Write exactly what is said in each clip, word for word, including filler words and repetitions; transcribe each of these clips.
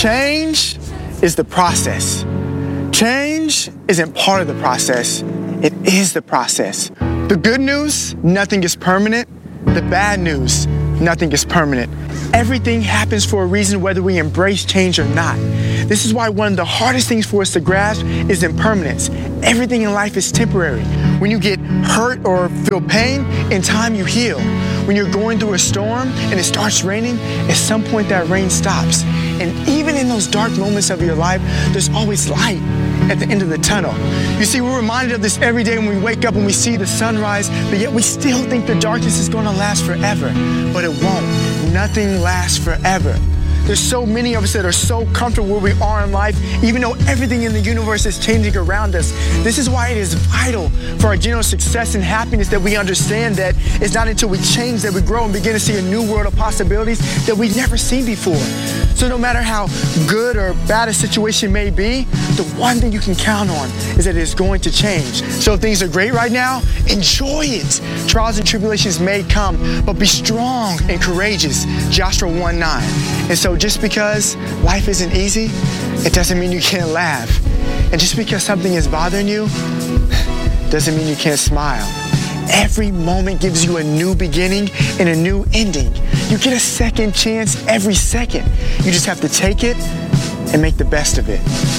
Change is the process. Change isn't part of the process. It is the process. The good news, nothing is permanent. The bad news, nothing is permanent. Everything happens for a reason, whether we embrace change or not. This is why one of the hardest things for us to grasp is impermanence. Everything in life is temporary. When you get hurt or feel pain, in time you heal. When you're going through a storm and it starts raining, at some point that rain stops. And even in those dark moments of your life, there's always light at the end of the tunnel. You see, we're reminded of this every day when we wake up and we see the sunrise, but yet we still think the darkness is going to last forever. But it won't. Nothing lasts forever. There's so many of us that are so comfortable where we are in life, even though everything in the universe is changing around us. This is why it is vital for our general success and happiness that we understand that it's not until we change that we grow and begin to see a new world of possibilities that we've never seen before. So no matter how good or bad a situation may be, the one thing you can count on is that it's going to change. So if things are great right now, enjoy it. Trials and tribulations may come, but be strong and courageous. Joshua one nine. And so just because life isn't easy, it doesn't mean you can't laugh. And just because something is bothering you, doesn't mean you can't smile. Every moment gives you a new beginning and a new ending. You get a second chance every second. You just have to take it and make the best of it.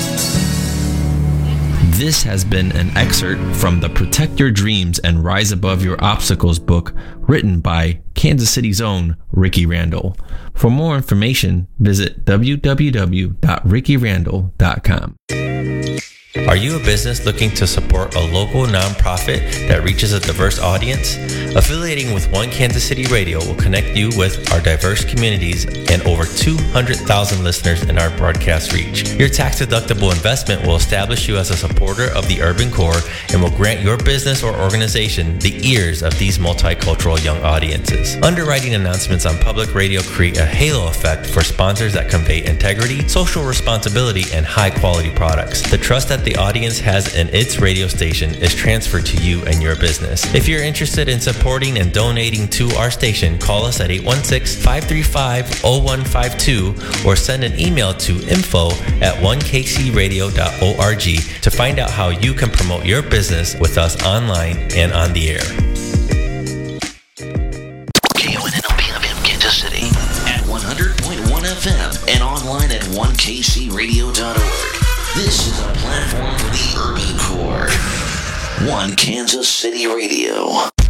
This has been an excerpt from the Protect Your Dreams and Rise Above Your Obstacles book, written by Kansas City's own Ricky Randall. For more information, visit w w w dot ricky randall dot com. Are you a business looking to support a local nonprofit that reaches a diverse audience? Affiliating with One Kansas City Radio will connect you with our diverse communities and over two hundred thousand listeners in our broadcast reach. Your tax-deductible investment will establish you as a supporter of the urban core and will grant your business or organization the ears of these multicultural young audiences. Underwriting announcements on public radio create a halo effect for sponsors that convey integrity, social responsibility, and high-quality products. The trust that the audience has in its radio station is transferred to you and your business. If you're interested in supporting and donating to our station, call us at eight one six, five three five, zero one five two or send an email to info at one k c radio dot org to find out how you can promote your business with us online and on the air. K O N N O P F M Kansas City at one hundred point one F M and online at one k c radio dot org. This is a platform for the urban core. One Kansas City Radio.